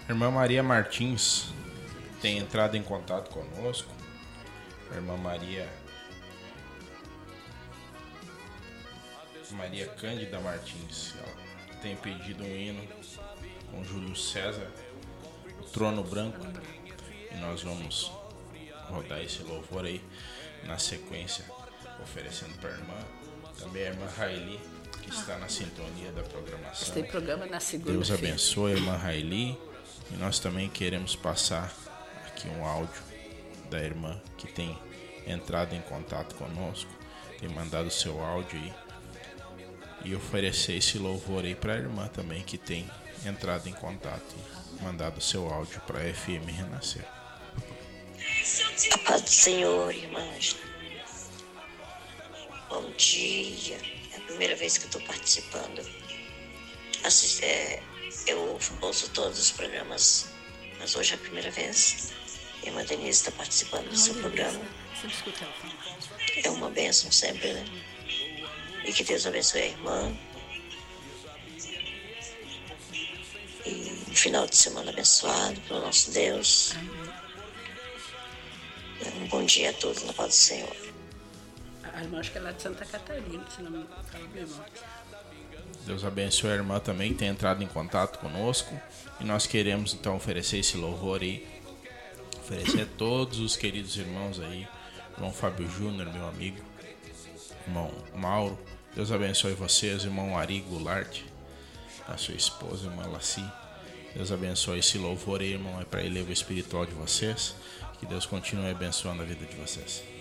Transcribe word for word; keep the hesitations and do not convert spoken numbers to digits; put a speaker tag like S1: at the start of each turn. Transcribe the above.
S1: Irmã Maria Martins tem entrado em contato conosco. A irmã Maria Maria Cândida Martins, ela tem pedido um hino com Júlio César, o Trono Branco, e nós vamos rodar esse louvor aí na sequência, oferecendo para a irmã, também a irmã Raeli, que está na sintonia da programação.
S2: Tem programa na segunda.
S1: Deus abençoe a irmã Raeli, e nós também queremos passar aqui um áudio da irmã que tem entrado em contato conosco, tem mandado seu áudio aí, e oferecer esse louvor aí para a irmã também que tem entrado em contato e mandado seu áudio para a F M Renascer.
S3: A paz do Senhor, irmãs. Bom dia. É a primeira vez que eu estou participando. Assist, é, eu ouço todos os programas, mas hoje é a primeira vez. A irmã Denise está participando do seu programa. É uma bênção sempre, né? E que Deus abençoe a irmã. E um final de semana abençoado pelo nosso Deus. Um bom dia a todos na paz do Senhor.
S2: A irmã, acho que ela é de Santa Catarina, se não me engano.
S1: Deus abençoe a irmã também que tem entrado em contato conosco. E nós queremos então oferecer esse louvor aí. Oferecer a todos os queridos irmãos aí. Irmão Fábio Júnior, meu amigo. Irmão Mauro. Deus abençoe vocês, irmão Ari Goulart, a sua esposa, irmã Laci. Deus abençoe esse louvor aí, irmão, é para elevar o espiritual de vocês. Que Deus continue abençoando a vida de vocês.